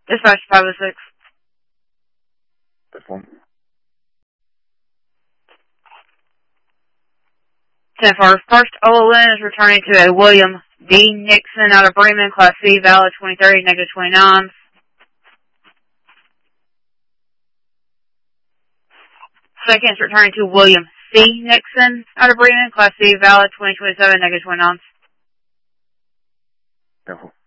Dispatch 506. This one. 10-4. First OLN is returning to a William D. Nixon out of Bremen, Class C, valid 2030, negative 29. Second is returning to William C. Nixon out of Bremen, Class C, valid 2027, negative 29. No.